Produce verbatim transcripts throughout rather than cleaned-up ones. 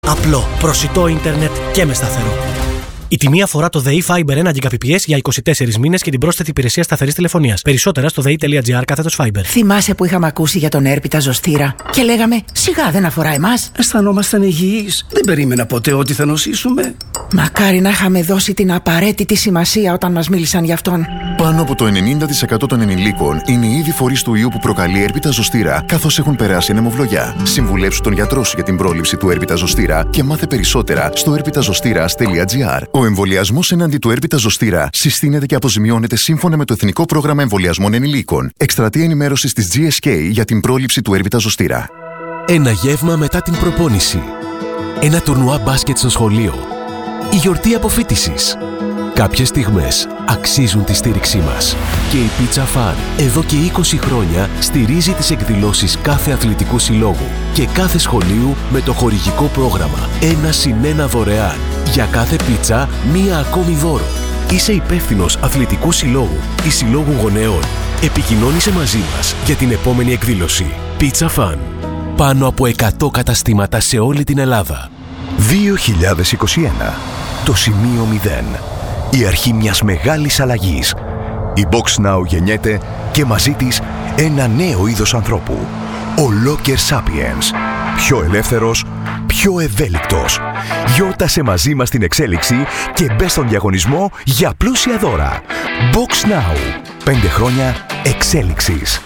Απλό, προσιτό ίντερνετ και με σταθερό. Η τιμή αφορά το ΔΕΗ Fiber ένα γιγαμπιτ για είκοσι τέσσερις μήνες και την πρόσθετη υπηρεσία σταθερής τηλεφωνίας. Περισσότερα στο δei.gr κάθετος Fiber. Θυμάσαι που είχαμε ακούσει για τον έρπιτα ζωστήρα και λέγαμε σιγά δεν αφορά εμάς. Αισθανόμασταν υγιείς. Δεν περίμενα ποτέ ότι θα νοσήσουμε. Μακάρι να είχαμε δώσει την απαραίτητη σημασία όταν μας μίλησαν γι' αυτόν. Πάνω από το ενενήντα τοις εκατό των ενηλίκων είναι ήδη φορείς του ιού που προκαλεί έρπιτα ζωστήρα, καθώς έχουν περάσει αιμοβλογιά. Συμβουλέψου τον γιατρό σου για την πρόληψη του έρπιτα ζωστήρα και μάθε περισσότερα στο έρπιταζωστήρας τελεία τζι άρ. Ο εμβολιασμός εναντί του έρπιτα ζωστήρα συστήνεται και αποζημιώνεται σύμφωνα με το Εθνικό Πρόγραμμα Εμβολιασμών Ενηλίκων. Εκστρατεία ενημέρωσης της τζι ες κέι για την πρόληψη του έρπιτα ζωστήρα. Ένα γεύμα μετά την προπόνηση. Ένα τουρνουά μπάσκετ στο σχολείο. Η γιορτή αποφοίτησης. Κάποιες στιγμές αξίζουν τη στήριξή μας. Και η Pizza Fun εδώ και είκοσι χρόνια στηρίζει τις εκδηλώσεις κάθε αθλητικού συλλόγου και κάθε σχολείου με το χορηγικό πρόγραμμα ένα συν ένα δωρεάν. Για κάθε πίτσα μία ακόμη δώρο. Είσαι υπεύθυνος αθλητικού συλλόγου ή συλλόγου γονέων. Επικοινώνησε μαζί μας για την επόμενη εκδήλωση. Pizza Fun. Πάνω από εκατό καταστήματα σε όλη την Ελλάδα. δύο χιλιάδες είκοσι ένα. Το σημείο μηδέν. Η αρχή μιας μεγάλης αλλαγής. Η Box Now γεννιέται και μαζί της ένα νέο είδος ανθρώπου. Ο Locker Sapiens. Πιο ελεύθερος, πιο ευέλικτος. Γιόρτασε μαζί μας την εξέλιξη και μπε στον διαγωνισμό για πλούσια δώρα. Box Now. Πέντε χρόνια εξέλιξης.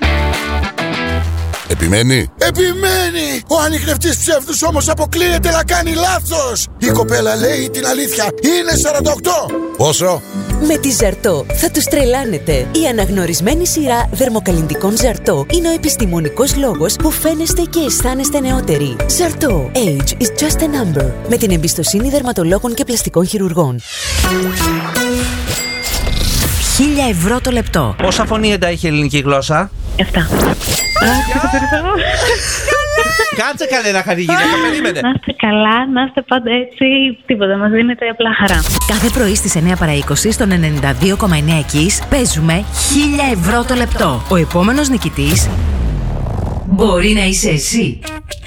Επιμένει. Επιμένει! Ο ανιχνευτής ψεύδους όμως αποκλείεται να κάνει λάθος. Η κοπέλα λέει την αλήθεια. Είναι σαράντα οκτώ. Πόσο? Με τη Ζαρτό θα τους τρελάνετε. Η αναγνωρισμένη σειρά δερμοκαλλυντικών Ζαρτό είναι ο επιστημονικός λόγος που φαίνεστε και αισθάνεστε νεότεροι. Ζαρτό. Age is just a number. Με την εμπιστοσύνη δερματολόγων και πλαστικών χειρουργών. Χίλια ευρώ το λεπτό. Πόσα φωνήεντα έχει η ελληνική γλώσσα? Εφτά. Κάτσε καλέ να χαρεί γυναίκα, περίμενε. Να είστε καλά, να είστε πάντα έτσι, τίποτα, μας δίνετε απλά χαρά. Κάθε πρωί στις εννιά παρά είκοσι στον ενενήντα δύο κόμμα εννέα Kiss παίζουμε χίλια ευρώ το λεπτό. Ο επόμενος νικητής μπορεί να είσαι εσύ.